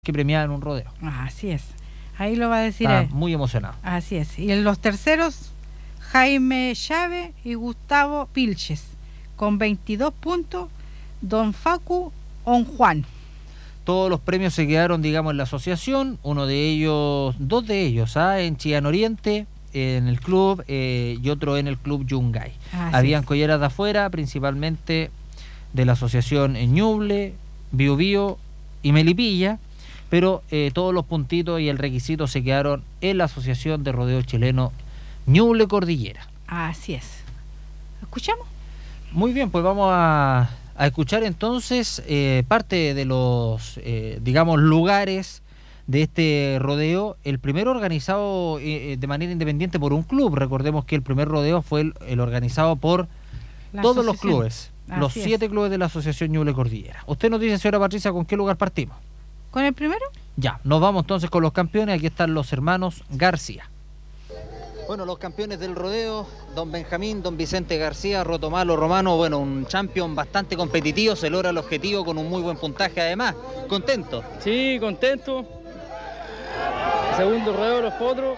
que premiada en un rodeo. Así es. Ahí lo va a decir Está él. muy emocionado. Así es. Y en los terceros, Jaime Chávez y Gustavo Pilches, con 22 puntos, Don Facu Onjuan. Todos los premios se quedaron, digamos, en la asociación, dos de ellos, en Chillán Oriente, en el club, y otro en el club Yungay. Habían colleras de afuera, principalmente de la asociación Ñuble, Bio Bio y Melipilla, pero todos los puntitos y el requisito se quedaron en la Asociación de Rodeo Chileno Ñuble Cordillera. Así es. ¿Escuchamos? Muy bien, pues vamos a escuchar entonces parte de los, digamos, lugares de este rodeo. El primero organizado de manera independiente por un club. Recordemos que el primer rodeo fue el organizado por todos los clubes, los 7 clubes de la Asociación Ñuble Cordillera. Usted nos dice, señora Patricia, ¿con qué lugar partimos? ¿Con el primero? Ya, nos vamos entonces con los campeones. Aquí están los hermanos García. Bueno, los campeones del rodeo, don Benjamín, don Vicente García, Rotomalo Romano, bueno, un champion bastante competitivo, se logra el objetivo con un muy buen puntaje además. ¿Contento? Sí, contento. Segundo rodeo de los potros.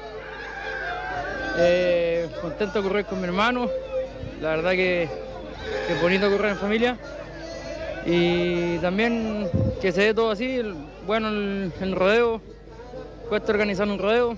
Contento de correr con mi hermano. La verdad que es bonito correr en familia. Y también que se dé todo así, bueno, el rodeo. Cuesta organizar un rodeo.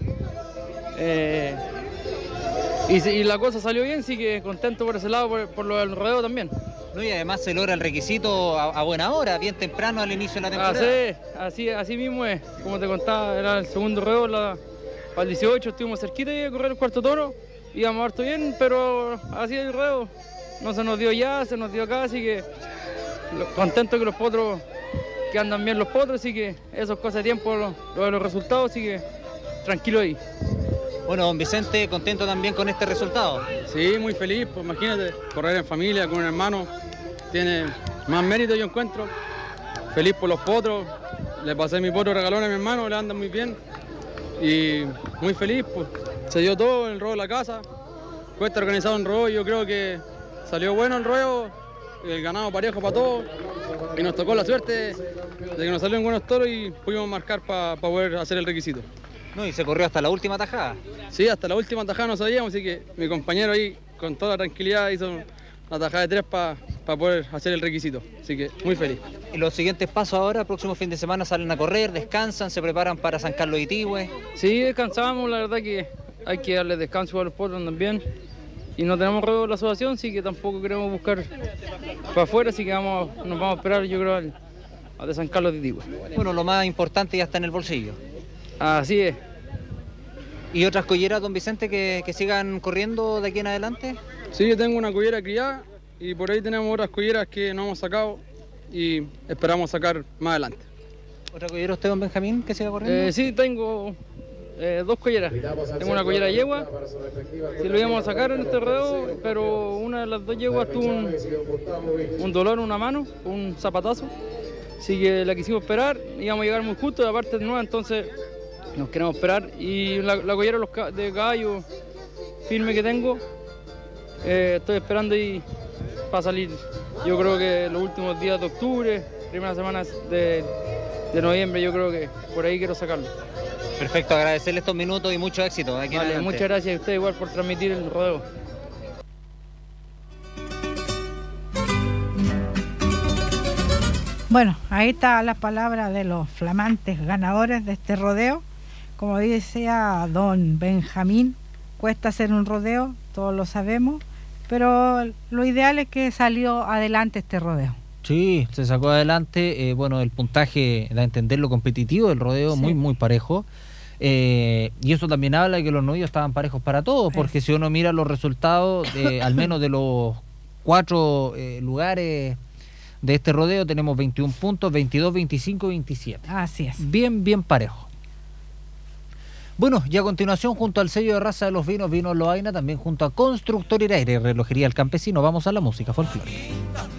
Y la cosa salió bien, sí que contento por ese lado, por lo del rodeo también. No, y además se logra el requisito a buena hora, bien temprano al inicio de la temporada. Así mismo es, como te contaba, era el segundo rodeo, para el 18 estuvimos cerquita de correr el cuarto toro, íbamos harto bien, pero así es el rodeo, no se nos dio ya, se nos dio acá, así que contento que los potros, que andan bien los potros, así que eso es cosa de tiempo, lo de los resultados, así que tranquilo ahí. Bueno, don Vicente, ¿contento también con este resultado? Sí, muy feliz, pues imagínate, correr en familia con un hermano, tiene más mérito yo encuentro. Feliz por los potros, le pasé mi potro regalón a mi hermano, le anda muy bien. Y muy feliz, pues se dio todo, el rodeo de la casa, cuesta organizar un rodeo, yo creo que salió bueno el rodeo, el ganado parejo para todos. Y nos tocó la suerte de que nos salieron buenos toros y pudimos marcar para poder hacer el requisito. No, y se corrió hasta la última tajada. Sí, hasta la última tajada no sabíamos, así que mi compañero ahí con toda la tranquilidad hizo una tajada de 3 para poder hacer el requisito, así que muy feliz. ¿Y los siguientes pasos ahora, próximo fin de semana, salen a correr, descansan, se preparan para San Carlos de Itigüe? Sí, descansamos, la verdad que hay que darle descanso a los potros también. Y no tenemos rodeo de la asociación, así que tampoco queremos buscar para afuera, así que nos vamos a esperar, yo creo, al de San Carlos de Itigüe. Bueno, lo más importante ya está en el bolsillo. Así es. ¿Y otras colleras, don Vicente, que sigan corriendo de aquí en adelante? Sí, yo tengo una collera criada y por ahí tenemos otras colleras que no hemos sacado y esperamos sacar más adelante. ¿Otra collera usted, don Benjamín, que siga corriendo? Sí, tengo 2 colleras. Tengo una collera yegua, si lo íbamos a sacar en este rodeo, pero una de las 2 yeguas tuvo un dolor en una mano, un zapatazo. Así que la quisimos esperar, íbamos a llegar muy justo, de parte nueva, entonces nos queremos esperar. Y la collera de caballo firme que tengo, estoy esperando y para salir, yo creo que los últimos días de octubre, primeras semanas de noviembre, yo creo que por ahí quiero sacarlo. Perfecto, agradecerle estos minutos y mucho éxito. Aquí vale, muchas gracias a usted igual por transmitir el rodeo. Bueno, ahí está la palabra de los flamantes ganadores de este rodeo. Como decía don Benjamín, cuesta hacer un rodeo, todos lo sabemos, pero lo ideal es que salió adelante este rodeo. Sí, se sacó adelante, bueno, el puntaje da a entender lo competitivo del rodeo, sí. Muy parejo. Y eso también habla de que los novillos estaban parejos para todos, porque si uno mira los resultados, al menos de los 4 lugares de este rodeo, tenemos 21 puntos, 22, 25 y 27. Así es. Bien parejo. Bueno, y a continuación, junto al sello de raza de los vinos, Vinos Loaina, también junto a Constructor Iraire, Relojería El Campesino, vamos a la música folclórica.